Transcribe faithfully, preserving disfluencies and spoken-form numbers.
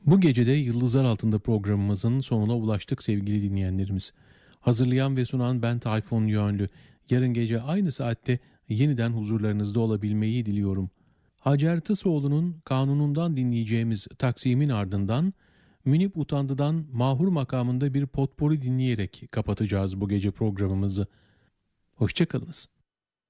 Bu gece de Yıldızlar Altında programımızın sonuna ulaştık sevgili dinleyenlerimiz. Hazırlayan ve sunan ben Tayfun Yönlü. Yarın gece aynı saatte yeniden huzurlarınızda olabilmeyi diliyorum. Hacer Tısoğlu'nun Kanunundan dinleyeceğimiz Taksim'in ardından Münip Utandı'dan Mahur makamında bir potpori dinleyerek kapatacağız bu gece programımızı. Hoşçakalınız.